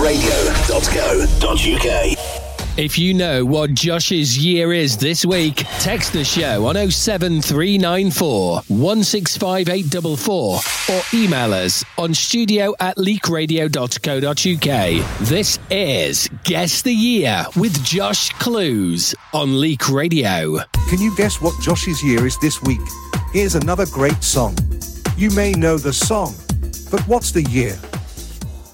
leakradio.co.uk. If you know what Josh's year is this week, text the show on 07394 165844 or email us on studio@leakradio.co.uk. This is Guess the Year with Josh Clues on Leak Radio. Can you guess what Josh's year is this week? Here's another great song. You may know the song, but what's the year?